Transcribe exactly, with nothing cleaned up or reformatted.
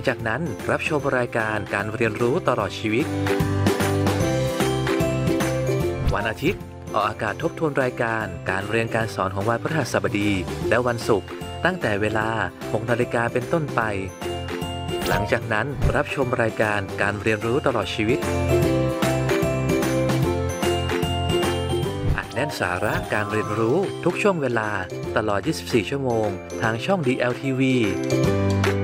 จากนั้นรับชมรายการการเรียนรู้ตลอดชีวิตวันอาทิตย์ออกอากาศทบทวนรายการการเรียนการสอนของวันพฤหัสบดีและวันศุกร์ตั้งแต่เวลา หกนาฬิกาเป็นต้นไปหลังจากนั้นรับชมรายการการเรียนรู้ตลอดชีวิตอัดแน่นสาระการเรียนรู้ทุกช่วงเวลาตลอดยี่สิบสี่ชั่วโมงทางช่อง ดี แอล ที วี